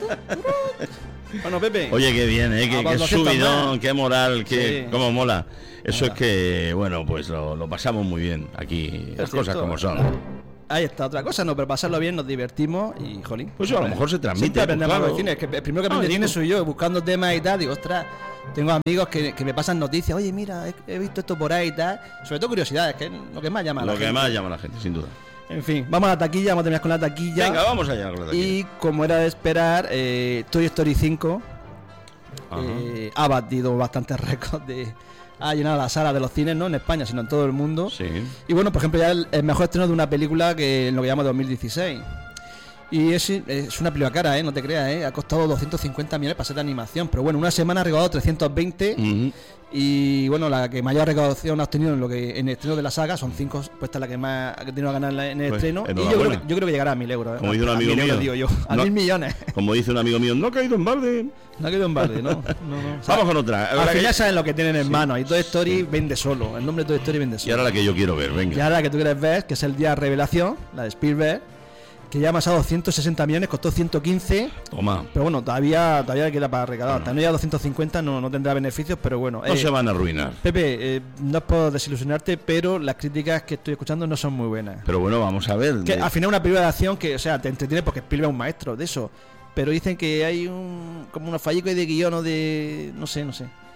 Bueno, Pepe. Oye, qué bien, qué subidón, qué moral, qué cómo mola. Eso es que, bueno, pues lo pasamos muy bien aquí, las cosas como son. Ahí está, otra cosa, no, pero pasarlo bien, nos divertimos y, jolín. Pues a lo mejor se transmite. Aprendemos algo de cine, es que el primero que aprende cine soy yo, buscando temas y tal, digo, ostras, tengo amigos que me pasan noticias, oye, mira, he visto esto por ahí y tal, sobre todo curiosidades, que es lo que más llama a la gente. Lo que más llama a la gente, sin duda. En fin, vamos a la taquilla, vamos a terminar con la taquilla. Venga, vamos allá con la taquilla. Y como era de esperar, Toy Story 5 ha batido bastantes récords ha llenado la sala de los cines, no en España, sino en todo el mundo. Sí. Y bueno, por ejemplo, ya el mejor estreno de una película que en lo que llama 2016. Y es una película cara, no te creas, ha costado 250 millones para ser de animación. Pero bueno, una semana ha recaudado 320. Y bueno, la que mayor recaudación ha obtenido en el estreno de la saga son 5, pues esta es la que más ha tenido a ganar en el estreno. Y yo creo que llegará a 1000 euros. Como dice un amigo mío, digo yo, a 1000 millones. Como dice un amigo mío, no ha caído en balde. No ha caído en balde, ¿no? Vamos con otra. Al final saben lo que tienen en mano. Y Toy Story vende solo. El nombre de Toy Story vende solo. Y ahora la que yo quiero ver, venga. Y ahora la que tú quieres ver, que es el día de revelación, la de Spielberg, que ya ha pasado 160 millones, costó 115. Toma. Pero bueno, todavía queda para recaudar. Hasta no llega a 250, no tendrá beneficios, pero bueno. No se van a arruinar. Pepe, no es por desilusionarte, pero las críticas que estoy escuchando no son muy buenas. Pero bueno, vamos a ver. Que al final una película de acción que, o sea, te entretiene porque Spielberg es un maestro de eso. Pero dicen que hay como unos fallicos de guión o de... No sé.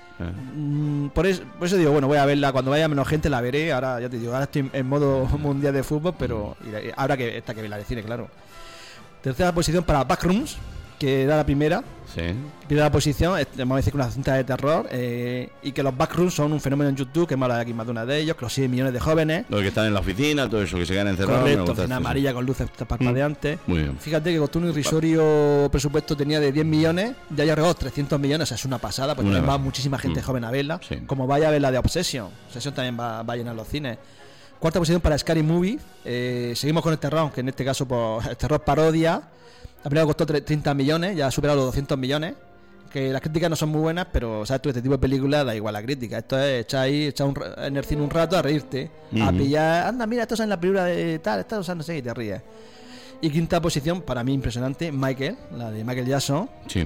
Por eso digo, bueno, voy a verla. Cuando vaya menos gente la veré. Ahora, ya te digo, ahora estoy en modo mundial de fútbol, pero habrá que verla de cine, claro. Tercera posición para Backrooms, que era la primera. Sí. Primera posición, vamos a decir que una cinta de terror, y que los Backrooms son un fenómeno en YouTube, que hemos hablado aquí más de una de ellos, que los 6 millones de jóvenes. Los que están en la oficina, todo eso, que se quedan encerrados. Correcto, una amarilla con luces parpadeantes. Muy bien. Fíjate que costó un irrisorio presupuesto, tenía de 10 millones, ya ha llegado 300 millones, o sea, es una pasada, porque va muchísima gente joven a verla. Sí. Como vaya a ver la de Obsession también va a llenar los cines. Cuarta posición para Scary Movie. Seguimos con el terror, que en este caso pues, el terror parodia. La primera costó 30 millones, ya ha superado los 200 millones. Que las críticas no son muy buenas, pero sabes tú, este tipo de películas da igual la crítica. Esto es echar en el cine un rato a reírte, a pillar, anda, mira, esto es en la película de tal, esto no sé, y te ríes. Y quinta posición, para mí impresionante, Michael, la de Michael Jackson. Sí.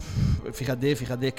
Fíjate, es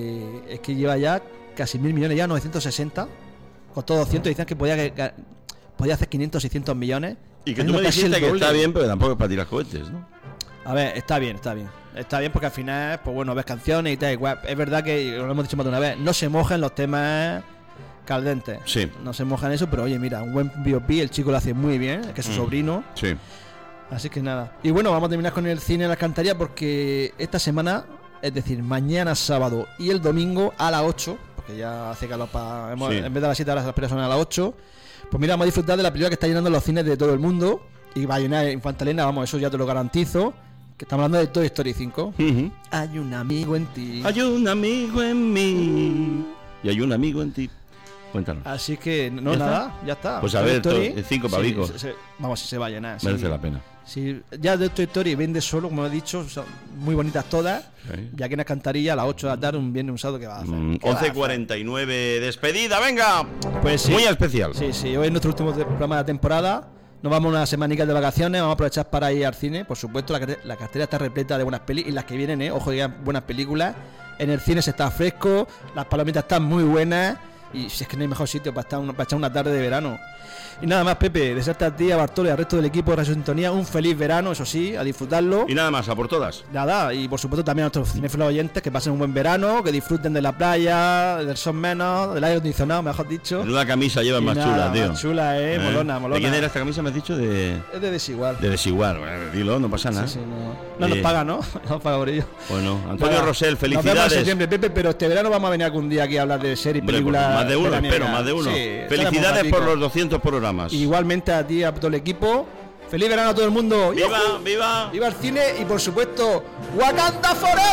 que lleva ya casi 1000 millones, ya 960, costó 200, dicen que podía hacer 500, 600 millones. Y que tú me dijiste que está bien, pero tampoco es para tirar cohetes, ¿no? A ver, está bien porque al final, pues bueno, ves canciones y tal, igual. Es verdad que, lo hemos dicho más de una vez, no se mojan los temas caldentes. Sí. No se mojan eso, pero oye, mira, un buen B.O.P, el chico lo hace muy bien, que es su sobrino. Sí. Así que nada. Y bueno, vamos a terminar con el cine en la alcantarilla porque esta semana, es decir, mañana sábado y el domingo a las 8, porque ya hace calor en vez de a las 7 horas las personas a las 8, pues mira, vamos a disfrutar de la película que está llenando los cines de todo el mundo y va a llenar Infantalena, vamos, eso ya te lo garantizo. Que estamos hablando de Toy Story 5. Hay un amigo en ti. Hay un amigo en mí. Y hay un amigo en ti. Cuéntanos. Así que, ya está. Pues a ver, 5 pavicos. Vamos, si se va a llenar. Merece la pena. Sí, ya de Toy Story vende solo, como he dicho, son muy bonitas todas. Sí. Y aquí en la alcantarilla a las 8 de la tarde, un viernes un sábado, que va a hacer? 11:49, despedida, venga. Pues sí. Muy especial. Sí, hoy es nuestro último programa de la temporada. Nos vamos unas semanicas de vacaciones, vamos a aprovechar para ir al cine. Por supuesto, la cartera está repleta de buenas películas. Y las que vienen, ojo, digan buenas películas. En el cine se está fresco, las palomitas están muy buenas. Y si es que no hay mejor sitio para echar una tarde de verano. Y nada más, Pepe, desearte a ti, a Bartolo y al resto del equipo de Radio Sintonía un feliz verano, eso sí, a disfrutarlo. Y nada más, a por todas. Nada, y por supuesto también a nuestros cinéfilos oyentes que pasen un buen verano, que disfruten de la playa, del sol menos, del aire acondicionado, mejor dicho. Una camisa lleva más chula, tío. Más chula, molona. ¿De quién era esta camisa, me has dicho? Es de Desigual. De Desigual, dilo, no pasa nada. Sí, no nos paga, ¿no? No nos paga por ello. Bueno, Antonio Rosell, felicidades. Nos vemos en septiembre, Pepe, pero este verano vamos a venir algún día aquí a hablar de series y películas. Más de uno, espero, más de uno. Sí, felicidades por los 200 programas. Igualmente a ti, a todo el equipo. Feliz verano a todo el mundo. ¡Viva, viva! ¡Viva el cine! Y por supuesto, ¡Wakanda Forever!